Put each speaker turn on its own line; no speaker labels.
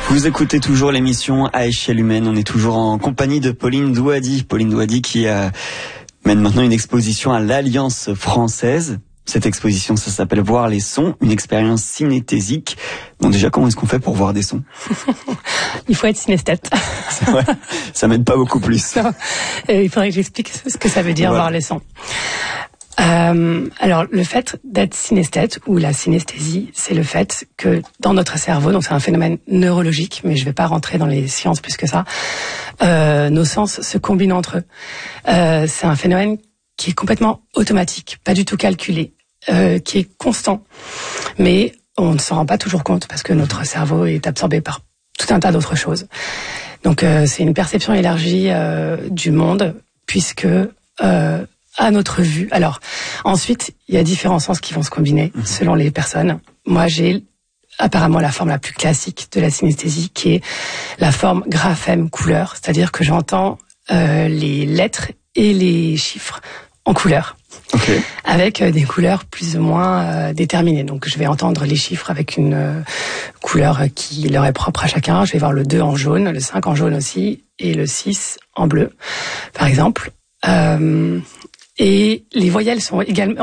Vous écoutez toujours l'émission À échelle humaine. On est toujours en compagnie de Pauline Douady. Pauline Douady qui mène maintenant une exposition à l'Alliance française. Cette exposition, ça s'appelle Voir les sons, une expérience synesthésique. Bon, déjà, comment est-ce qu'on fait pour voir des sons?
Il faut être synesthète.
Ouais, ça m'aide pas beaucoup plus.
Non, il faudrait que j'explique ce que ça veut dire, voir les sons. Alors, le fait d'être synesthète ou la synesthésie, c'est le fait que dans notre cerveau, donc c'est un phénomène neurologique, mais je vais pas rentrer dans les sciences plus que ça, nos sens se combinent entre eux. C'est un phénomène qui est complètement automatique, pas du tout calculé, qui est constant. Mais on ne s'en rend pas toujours compte parce que notre cerveau est absorbé par tout un tas d'autres choses. Donc c'est une perception élargie du monde, puisque à notre vue. Alors ensuite, il y a différents sens qui vont se combiner selon les personnes. Moi, j'ai apparemment la forme la plus classique de la synesthésie, qui est la forme graphème couleur, c'est-à-dire que j'entends les lettres et les chiffres en couleur.
Okay.
Avec des couleurs plus ou moins déterminées. Donc je vais entendre les chiffres avec une couleur qui leur est propre à chacun. Je vais voir le 2 en jaune, le 5 en jaune aussi, et le 6 en bleu, par exemple. Et les voyelles sont également